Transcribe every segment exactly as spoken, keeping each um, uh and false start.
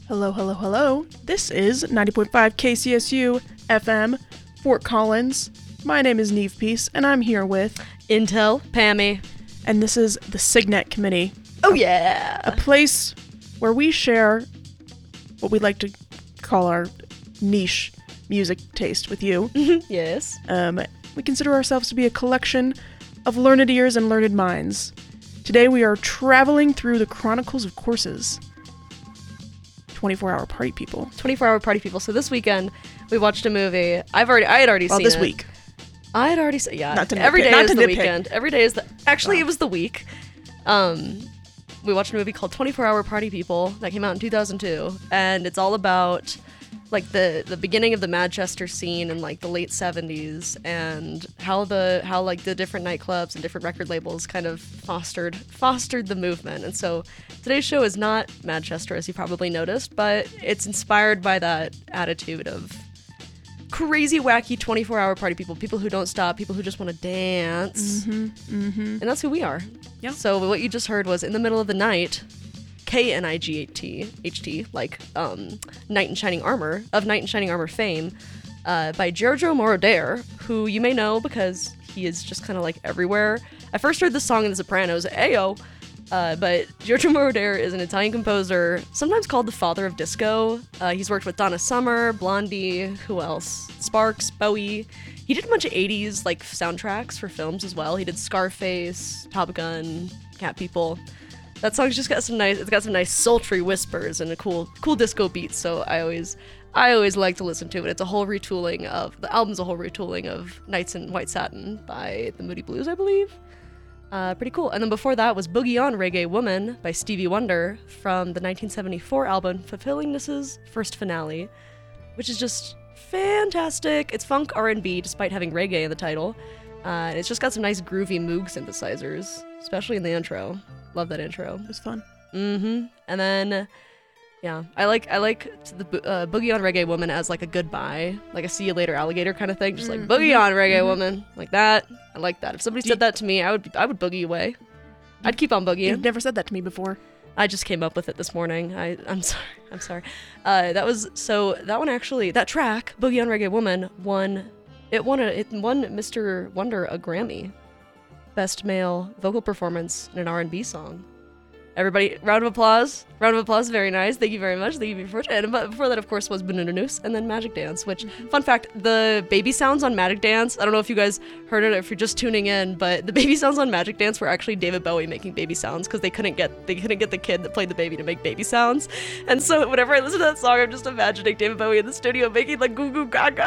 Hello, hello, hello. This is ninety point five K C S U F M, Fort Collins. My name is Neve Peace, and I'm here with Intel, Pammy. And this is the Signet Committee. Oh, yeah. A place where we share what we like to call our niche music taste with you. Yes. Um, we consider ourselves to be a collection of learned ears and learned minds. Today we are traveling through the Chronicles of Courses. twenty-four hour party people. twenty-four hour party people. So this weekend we watched a movie. I've already, I had already well, seen this it. week. I had already seen. Yeah. Not to every nitpick, day not is to the nitpick. weekend. Every day is the. Actually, Oh. it was the week. Um, we watched a movie called twenty-four hour party people that came out in two thousand two, and it's all about like the the beginning of the Manchester scene in like the late seventies, and how the how like the different nightclubs and different record labels kind of fostered fostered the movement. And so today's show is not Manchester, as you probably noticed, but it's inspired by that attitude of crazy, wacky twenty-four hour party people, people who don't stop, people who just want to dance. Mm-hmm, mm-hmm. And that's who we are. Yeah. So what you just heard was In the Middle of the Night, K N I G H T, H T, like um, Knight in Shining Armor, of Knight in Shining Armor fame, uh, by Giorgio Moroder, who you may know because he is just kind of like everywhere. I first heard this song in The Sopranos, Ayo, uh, but Giorgio Moroder is an Italian composer, sometimes called the father of disco. Uh, he's worked with Donna Summer, Blondie, who else? Sparks, Bowie. He did a bunch of eighties like soundtracks for films as well. He did Scarface, Top Gun, Cat People. That song's just got some nice, it's got some nice sultry whispers and a cool, cool disco beat. So I always, I always like to listen to it. It's a whole retooling of, the album's a whole retooling of Nights in White Satin by the Moody Blues, I believe. Uh, pretty cool. And then before that was Boogie On Reggae Woman by Stevie Wonder from the nineteen seventy-four album Fulfillingness's First Finale, which is just fantastic. It's funk R and B despite having reggae in the title. Uh, and it's just got some nice groovy Moog synthesizers, especially in the intro. Love that intro. It was fun. Mm-hmm. And then, yeah, I like I like the bo- uh, Boogie On Reggae Woman as like a goodbye, like a see you later alligator kind of thing. Just like Mm-hmm. Boogie On Reggae Mm-hmm. Woman, like that. I like that. If somebody Do said you- that to me, I would I would boogie away. I'd keep on boogieing. You've never said that to me before. I just came up with it this morning. I, I'm sorry. I'm sorry. Uh, that was so. That one actually. That track, "Boogie on Reggae Woman," won. It won a. It won Mister Wonder a Grammy, best male vocal performance in an R and B song. Everybody, round of applause. Round of applause. Very nice. Thank you very much. Thank you for it. And before that, of course, was Banana Noose and then Magic Dance. Which, fun fact, the baby sounds on Magic Dance. I don't know if you guys heard it or if you're just tuning in, but the baby sounds on Magic Dance were actually David Bowie making baby sounds because they couldn't get they couldn't get the kid that played the baby to make baby sounds. And so whenever I listen to that song, I'm just imagining David Bowie in the studio making like goo goo gaga.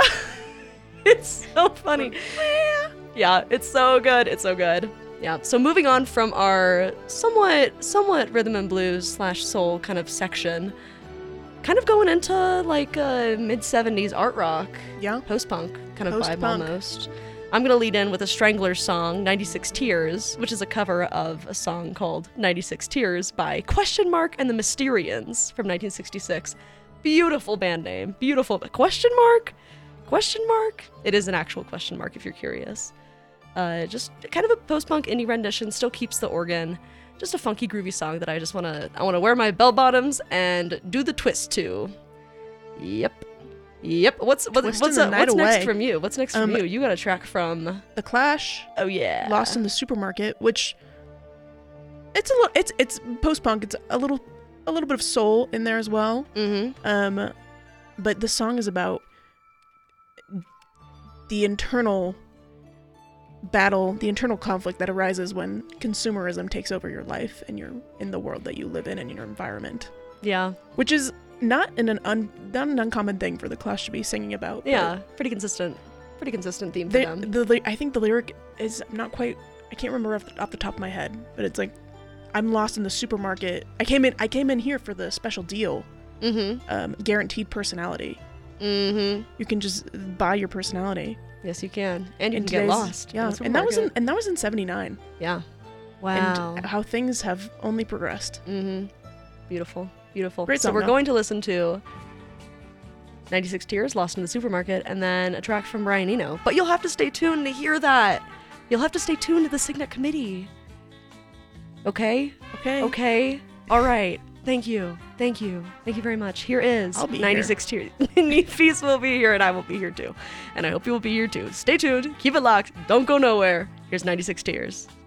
It's so funny. Yeah, it's so good. It's so good. Yeah, so moving on from our somewhat somewhat rhythm and blues slash soul kind of section, kind of going into like a mid seventies art rock, Yeah. post-punk kind of vibe Post-punk. almost. I'm gonna lead in with a Stranglers song, ninety-six Tears, which is a cover of a song called ninety-six Tears by Question Mark and the Mysterians from nineteen sixty-six. Beautiful band name. Beautiful. Question Mark? Question Mark? It is an actual question mark if you're curious. Uh, just kind of a post-punk indie rendition, still keeps the organ. Just a funky, groovy song that I just want to I want to wear my bell bottoms and do the twist to. Yep. Yep. What's what, Twisting what's the uh, night what's next away. from you? What's next from Um, you? You got a track from The Clash, Oh yeah. Lost in the Supermarket, which it's a little it's it's post-punk. It's a little a little bit of soul in there as well. Mm-hmm. Um, but the song is about the internal battle, the internal conflict that arises when consumerism takes over your life and you're in the world that you live in and your environment, Yeah. which is not an, an un, not an uncommon thing for the Clash to be singing about. Yeah. Pretty consistent. Pretty consistent theme for The, them. the, the I think the lyric is not quite. I can't remember off the, off the top of my head, but it's like, "I'm lost in the supermarket. I came in. I came in here for the special deal, Mm-hmm. um, guaranteed personality. Mm-hmm. You can just buy your personality. Yes, you can, and you in can get today's- lost. Yeah, in the and that was in supermarket. and that was in seventy-nine. Yeah. Wow. And how things have only progressed. Mm-hmm. Beautiful. Beautiful. Great so song, we're though. going to listen to ninety-six Tears, Lost in the Supermarket, and then a track from Brian Eno. But you'll have to stay tuned to hear that. You'll have to stay tuned to the Signet Committee. Okay? Okay. Okay? All right. Thank you. Thank you. Thank you very much. Here is I'll be ninety-six Tears. Neefeast will be here, and I will be here too. And I hope you will be here too. Stay tuned. Keep it locked. Don't go nowhere. Here's ninety-six Tears.